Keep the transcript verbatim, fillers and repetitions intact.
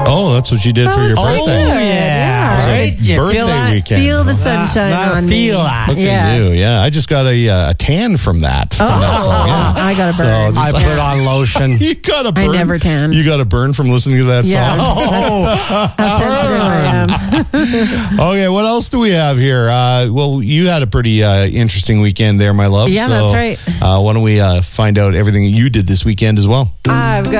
Oh, that's what you did for your Oh, birthday. yeah. Yeah, Right? You Birthday feel that? weekend. Feel the sunshine Uh, on feel me. that. Look Yeah. at you. Yeah, I just got a, uh, a tan from that. From that song, yeah. I got a So burn. it's I like- put on lotion. You got a burn. I never tan. You got a burn from listening to that Yeah. song. Oh, How sensitive I am. Okay, what else do we have here? Uh, well, you had a pretty uh, interesting weekend there, my love. Yeah, so, that's right. Uh, why don't we uh, find out everything you did this weekend as well? I've got